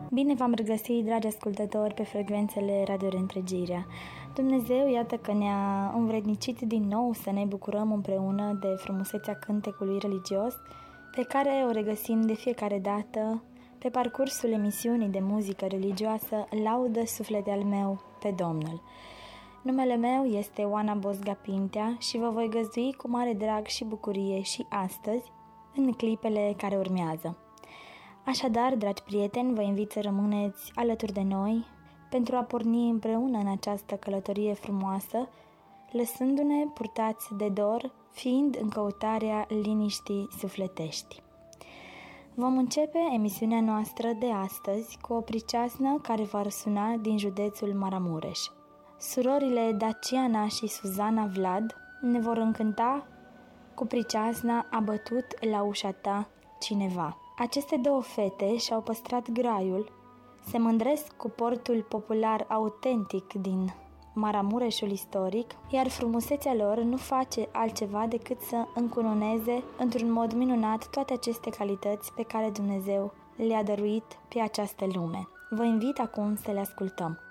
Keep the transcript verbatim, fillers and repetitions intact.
Bine v-am regăsit, dragi ascultători, pe frecvențele Radio Reîntregirea. Dumnezeu, iată că ne-a învrednicit din nou să ne bucurăm împreună de frumusețea cântecului religios, pe care o regăsim de fiecare dată pe parcursul emisiunii de muzică religioasă Laudă suflete al meu pe Domnul. Numele meu este Oana Bosga Pintea și vă voi găzdui cu mare drag și bucurie și astăzi în clipele care urmează. Așadar, dragi prieteni, vă invit să rămâneți alături de noi pentru a porni împreună în această călătorie frumoasă, lăsându-ne purtați de dor, fiind în căutarea liniștii sufletești. Vom începe emisiunea noastră de astăzi cu o priceasnă care va răsuna din județul Maramureș. Surorile Daciana și Suzana Vlad ne vor încânta cu priceasna A bătut la ușa ta cineva. Aceste două fete și-au păstrat graiul, se mândresc cu portul popular autentic din Maramureșul istoric, iar frumusețea lor nu face altceva decât să încununeze într-un mod minunat toate aceste calități pe care Dumnezeu le-a dăruit pe această lume. Vă invit acum să le ascultăm.